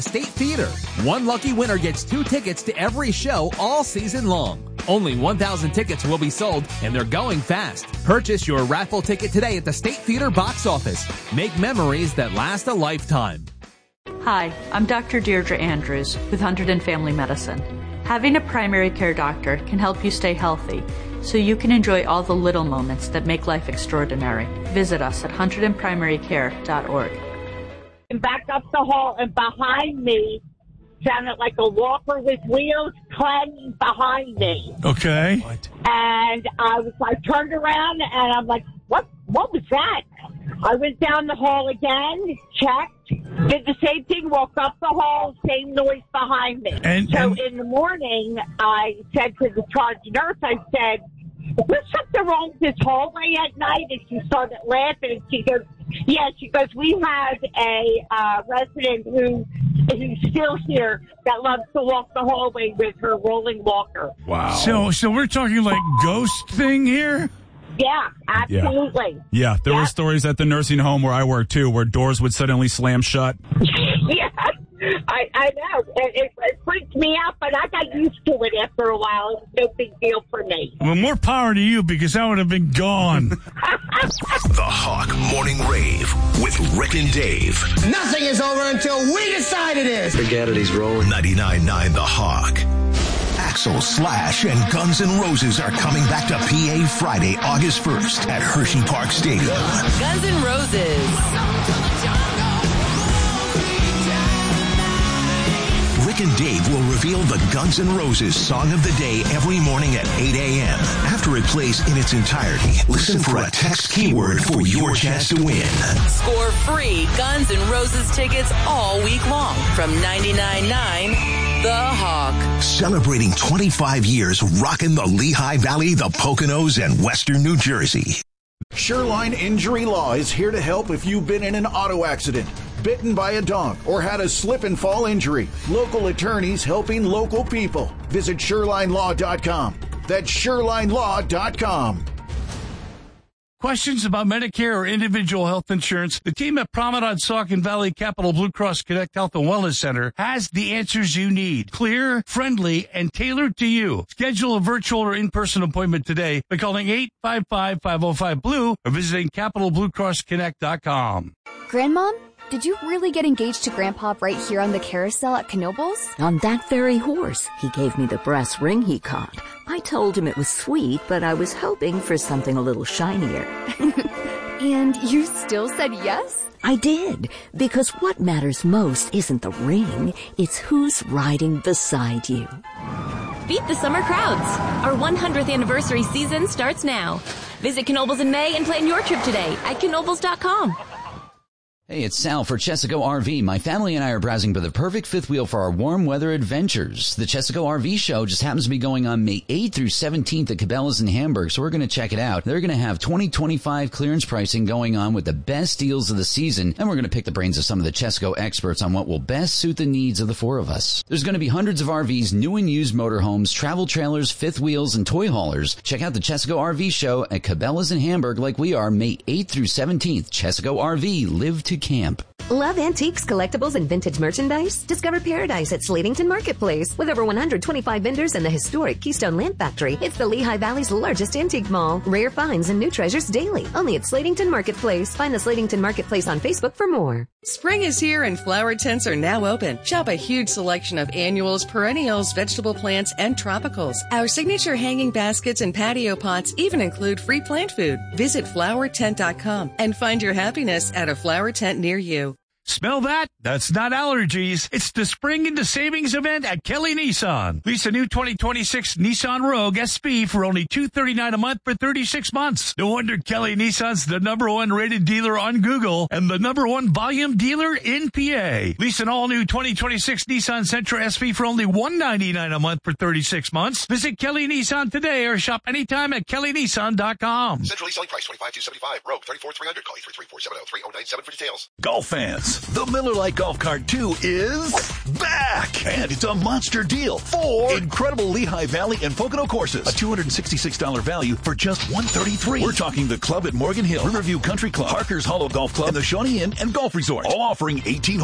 State Theater. One lucky winner gets 2 tickets to every show all season long. Only 1,000 tickets will be sold, and they're going fast. Purchase your raffle ticket today at the State Theater box office. Make memories that last a lifetime. Hi, I'm Dr. Deirdre Andrews with Hunterdon Family Medicine. Having a primary care doctor can help you stay healthy, so you can enjoy all the little moments that make life extraordinary. Visit us at hunterdonprimarycare.org. And back up the hall, and behind me sounded like a walker with wheels clanging behind me. Okay. What? And I turned around, and I'm like, what was that? I went down the hall again, checked, did the same thing, walked up the hall, same noise behind me. So in the morning, I said to the charge nurse, I said, is there something wrong with this hallway at night? And she started laughing, and she goes, yeah, she goes, we have a resident who's still here that loves to walk the hallway with her rolling walker. Wow. So we're talking like ghost thing here? Yeah, absolutely. Yeah, there were stories at the nursing home where I worked, too, where doors would suddenly slam shut. Yeah, I know. It freaked me out, but I got used to it after a while. It was no big deal for me. Well, more power to you, because I would have been gone. The Hawk Morning Rave with Rick and Dave. Nothing is over until we decide it is. Forget it, he's rolling. 99.9 The Hawk. Axl, Slash, and Guns N' Roses are coming back to PA Friday, August 1st at Hershey Park Stadium. Guns N' Roses. Rick and Dave will reveal the Guns N' Roses Song of the Day every morning at 8 a.m. After it plays in its entirety, listen for a text keyword for your chance to win. Score free Guns N' Roses tickets all week long from 99.9 The Hawk. Celebrating 25 years rocking the Lehigh Valley, the Poconos, and Western New Jersey. Shoreline Injury Law is here to help if you've been in an auto accident, bitten by a dog, or had a slip and fall injury. Local attorneys helping local people. Visit ShorelineLaw.com. That's ShorelineLaw.com. Questions about Medicare or individual health insurance? The team at Promenade Saucon Valley Capital Blue Cross Connect Health and Wellness Center has the answers you need. Clear, friendly, and tailored to you. Schedule a virtual or in-person appointment today by calling 855-505-BLUE or visiting CapitalBlueCrossConnect.com. Grandmom, did you really get engaged to Grandpa right here on the carousel at Knoebels? On that very horse. He gave me the brass ring he caught. I told him it was sweet, but I was hoping for something a little shinier. And you still said yes? I did, because what matters most isn't the ring, it's who's riding beside you. Beat the summer crowds. Our 100th anniversary season starts now. Visit Knoebels in May and plan your trip today at knoebels.com. Hey, it's Sal for Chesaco RV. My family and I are browsing for the perfect fifth wheel for our warm weather adventures. The Chesaco RV show just happens to be going on May 8th through 17th at Cabela's in Hamburg, so we're going to check it out. They're going to have 2025 clearance pricing going on with the best deals of the season, and we're going to pick the brains of some of the Chesaco experts on what will best suit the needs of the four of us. There's going to be hundreds of RVs, new and used motorhomes, travel trailers, fifth wheels, and toy haulers. Check out the Chesaco RV show at Cabela's in Hamburg like we are May 8th through 17th. Chesaco RV, live to camp. Love antiques, collectibles, and vintage merchandise? Discover paradise at Slatington Marketplace. With over 125 vendors and the historic Keystone Lamp Factory, it's the Lehigh Valley's largest antique mall. Rare finds and new treasures daily. Only at Slatington Marketplace. Find the Slatington Marketplace on Facebook for more. Spring is here and flower tents are now open. Shop a huge selection of annuals, perennials, vegetable plants, and tropicals. Our signature hanging baskets and patio pots even include free plant food. Visit flowertent.com and find your happiness at a flower tent near you. Smell that? That's not allergies. It's the Spring into Savings event at Kelly Nissan. Lease a new 2026 Nissan Rogue SP for only $239 a month for 36 months. No wonder Kelly Nissan's the #1 rated dealer on Google and the #1 volume dealer in PA. Lease an all-new 2026 Nissan Sentra SV for only $199 a month for 36 months. Visit Kelly Nissan today or shop anytime at kellynissan.com. Centrally selling price $25,275. Rogue $34,300. Call 833-470-3097 for details. Golf fans, the Miller Lite Golf Cart 2 is back, and it's a monster deal. 4 incredible Lehigh Valley and Pocono courses. A $266 value for just $133. We're talking the club at Morgan Hill, Riverview Country Club, Parker's Hollow Golf Club, and the Shawnee Inn and Golf Resort, all offering 18